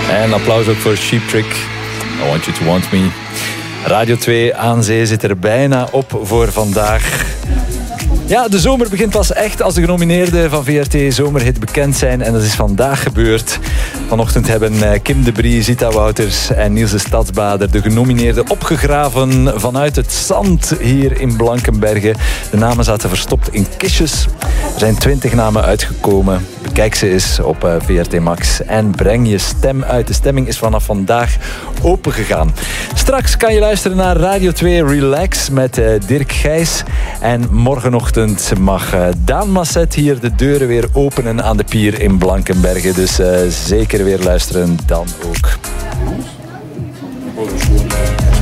En applaus ook voor Cheap Trick. I Want You To Want Me. Radio 2 aan zee zit er bijna op voor vandaag. Ja, de zomer begint pas echt als de genomineerden van VRT Zomerhit bekend zijn. En dat is vandaag gebeurd. Vanochtend hebben Kim de Brie, Zita Wouters en Niels de Stadsbader de genomineerden opgegraven vanuit het zand hier in Blankenberge. De namen zaten verstopt in kistjes. Er zijn 20 namen uitgekomen. Bekijk ze eens op VRT Max en breng je stem uit. De stemming is vanaf vandaag opengegaan. Straks kan je luisteren naar Radio 2 Relax met Dirk Gijs. En morgenochtend mag Daan Masset hier de deuren weer openen aan de pier in Blankenberge. Dus zeker weer luisteren dan ook.